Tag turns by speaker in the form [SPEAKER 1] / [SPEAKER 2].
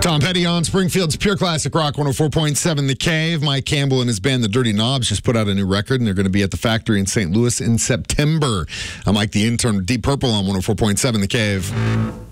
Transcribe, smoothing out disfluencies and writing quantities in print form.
[SPEAKER 1] Tom Petty on Springfield's Pure Classic Rock 104.7 The Cave. Mike Campbell and his band, the Dirty Knobs, just put out a new record, and they're going to be at the Factory in St. Louis in September. I'm Mike the Intern, Deep Purple on 104.7 The Cave.